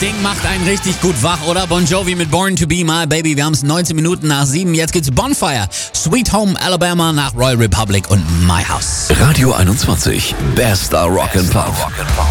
Ding macht einen richtig gut wach, oder? Bon Jovi mit Born to Be My Baby. Wir haben es 19 Minuten nach 7. Jetzt geht's Bonfire. Sweet Home Alabama nach Royal Republic und My House. Radio 21. Bester Rock'n'Pop.